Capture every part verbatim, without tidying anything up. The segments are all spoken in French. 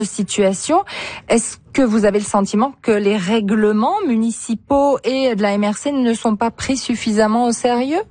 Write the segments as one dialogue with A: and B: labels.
A: situation. Est-ce que vous avez le sentiment que les règlements municipaux et de la M R C ne sont pas pris suffisamment au sérieux?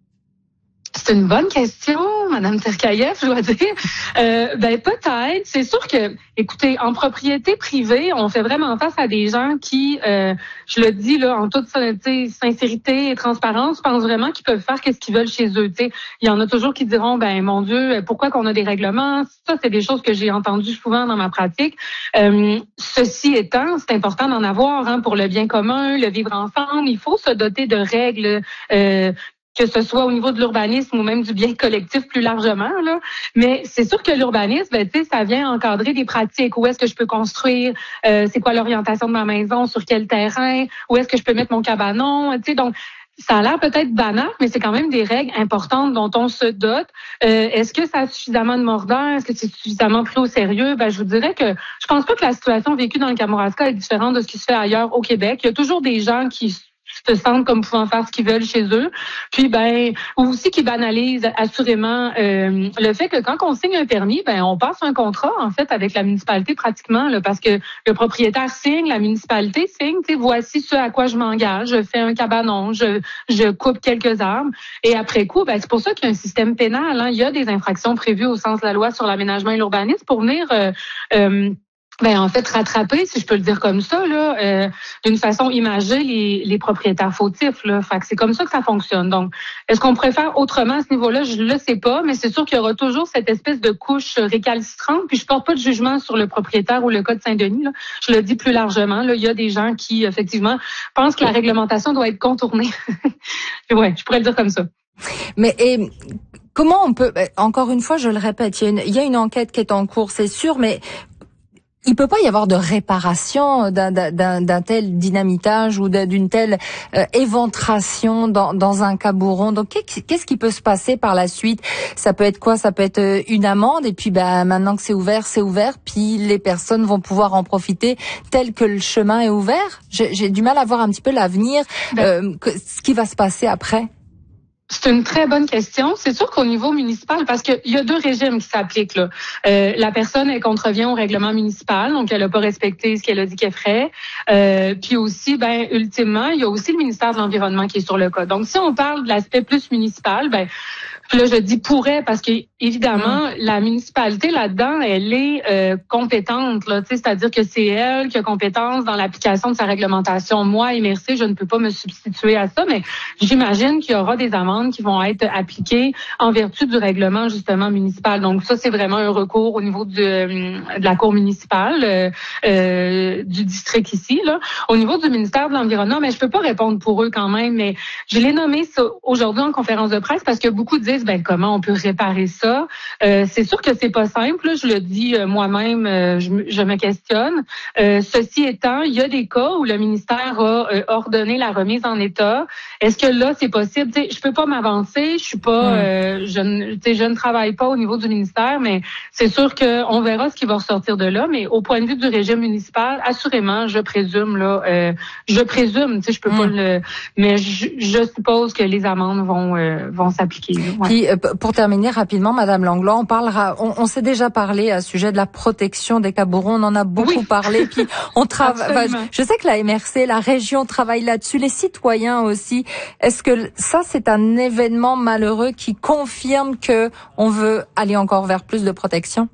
B: C'est une bonne question, Madame Terkaïev, je dois dire. Euh, ben peut-être. C'est sûr que, écoutez, en propriété privée, on fait vraiment face à des gens qui, euh, je le dis là, en toute sincérité et transparence, pensent vraiment qu'ils peuvent faire qu'est-ce qu'ils veulent chez eux. T'sais. Il y en a toujours qui diront, ben mon Dieu, pourquoi qu'on a des règlements? Ça, c'est des choses que j'ai entendues souvent dans ma pratique. Euh, ceci étant, c'est important d'en avoir hein, pour le bien commun, le vivre ensemble. Il faut se doter de règles. Euh, que ce soit au niveau de l'urbanisme ou même du bien collectif plus largement, là. Mais c'est sûr que l'urbanisme, ben, tu sais, ça vient encadrer des pratiques. Où est-ce que je peux construire? Euh, c'est quoi l'orientation de ma maison? Sur quel terrain? Où est-ce que je peux mettre mon cabanon? Tu sais, donc, ça a l'air peut-être banal, mais c'est quand même des règles importantes dont on se dote. Euh, est-ce que ça a suffisamment de mordant? Est-ce que c'est suffisamment pris au sérieux? Ben, je vous dirais que je pense pas que la situation vécue dans le Kamouraska est différente de ce qui se fait ailleurs au Québec. Il y a toujours des gens qui se sentent comme pouvant faire ce qu'ils veulent chez eux. Puis, ben, ou aussi qui banalisent assurément euh, le fait que quand on signe un permis, ben, on passe un contrat, en fait, avec la municipalité pratiquement, là, parce que le propriétaire signe, la municipalité signe, tu sais, voici ce à quoi je m'engage, je fais un cabanon, je, je coupe quelques arbres. Et après coup, ben, c'est pour ça qu'il y a un système pénal, hein. Il y a des infractions prévues au sens de la loi sur l'aménagement et l'urbanisme pour venir... Euh, euh, Ben en fait rattraper, si je peux le dire comme ça, là, euh, d'une façon imagée les, les propriétaires fautifs. Là, fait que c'est comme ça que ça fonctionne. Donc, est-ce qu'on préfère autrement à ce niveau-là Je le sais pas, mais c'est sûr qu'il y aura toujours cette espèce de couche récalcitrante. Puis je porte pas de jugement sur le propriétaire ou le cas de Saint-Denis. Là. Je le dis plus largement. Là, il y a des gens qui effectivement pensent que la réglementation doit être contournée. Ouais, je pourrais le dire comme ça.
A: Mais et comment on peut encore une fois, je le répète, il y a une, il y a une enquête qui est en cours, c'est sûr, mais il peut pas y avoir de réparation d'un, d'un, d'un tel dynamitage ou d'une telle euh, éventration dans, dans un cabourон. Donc, qu'est-ce qui peut se passer par la suite? Ça peut être quoi? Ça peut être une amende et puis ben maintenant que c'est ouvert, c'est ouvert. Puis les personnes vont pouvoir en profiter tel que le chemin est ouvert. J'ai, j'ai du mal à voir un petit peu l'avenir, euh, que, ce qui va se passer après.
B: C'est une très bonne question. C'est sûr qu'au niveau municipal, parce qu'il y a deux régimes qui s'appliquent là. Euh, la personne, elle contrevient au règlement municipal, donc elle n'a pas respecté ce qu'elle a dit qu'elle ferait. Euh, puis aussi, ben ultimement, il y a aussi le ministère de l'Environnement qui est sur le cas. Donc, si on parle de l'aspect plus municipal, ben là, je dis pourrait parce que évidemment, mmh. la municipalité là-dedans, elle est euh, compétente. Là, c'est-à-dire que c'est elle qui a compétence dans l'application de sa réglementation. Moi, M R C, je ne peux pas me substituer à ça, mais j'imagine qu'il y aura des amendes qui vont être appliquées en vertu du règlement justement municipal. Donc ça, c'est vraiment un recours au niveau de, de la cour municipale euh, euh, du district ici. Là. Au niveau du ministère de l'Environnement, mais je peux pas répondre pour eux quand même, mais je l'ai nommé ça aujourd'hui en conférence de presse parce que beaucoup disent ben comment on peut réparer ça. Euh, c'est sûr que c'est pas simple. Là, je le dis euh, moi-même, euh, je, je me questionne. Euh, ceci étant, il y a des cas où le ministère a euh, ordonné la remise en état. Est-ce que là c'est possible? T'sais, je peux pas m'avancer. Je suis pas, euh, je, ne, je ne travaille pas au niveau du ministère, mais c'est sûr que on verra ce qui va ressortir de là. Mais au point de vue du régime municipal, assurément, je présume là, euh, je présume, tu sais, je peux mm. pas le, mais je, je suppose que les amendes vont euh, vont s'appliquer. Là, ouais.
A: Puis, pour terminer rapidement, Madame Langlois, on parlera, on, on s'est déjà parlé à sujet de la protection des cabourons, on en a beaucoup oui. parlé. Puis on travaille. Je sais que la M R C, la région travaille là-dessus, les citoyens aussi. Est-ce que ça, c'est un événement malheureux qui confirme que on veut aller encore vers plus de protection?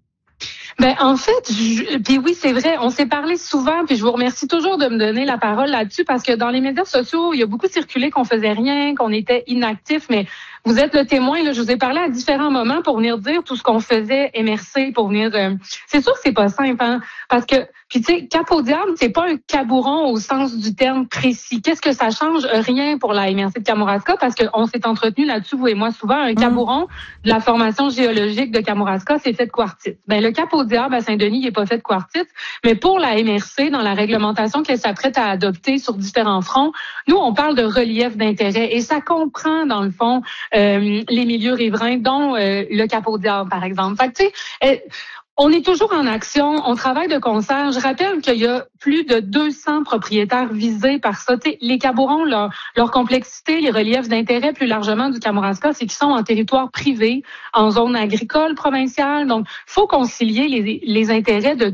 B: Ben en fait, je, puis oui, c'est vrai, on s'est parlé souvent, puis je vous remercie toujours de me donner la parole là-dessus parce que dans les médias sociaux, il y a beaucoup circulé qu'on faisait rien, qu'on était inactif, mais vous êtes le témoin, là, je vous ai parlé à différents moments pour venir dire tout ce qu'on faisait, M R C, pour venir... Euh, c'est sûr que c'est pas simple, hein, parce que, puis tu sais, cap au diable, c'est pas un cabouron au sens du terme précis. Qu'est-ce que ça change? Rien pour la M R C de Kamouraska, parce qu'on s'est entretenu là-dessus, vous et moi, souvent. Un cabourron de la formation géologique de Kamouraska, c'est fait de quartzite. Ben le cap au diable à Saint-Denis, il n'est pas fait de quartzite, mais pour la M R C, dans la réglementation qu'elle s'apprête à adopter sur différents fronts, nous, on parle de relief d'intérêt, et ça comprend, dans le fond, Euh, les milieux riverains, dont euh, le cap au diable, par exemple. Fait que, tu sais, euh, on est toujours en action, on travaille de concert. Je rappelle qu'il y a plus de deux cents propriétaires visés par ça. T'sais, les cabourons, leur, leur complexité, les reliefs d'intérêt plus largement du Kamouraska, c'est qu'ils sont en territoire privé, en zone agricole provinciale. Donc, il faut concilier les, les intérêts de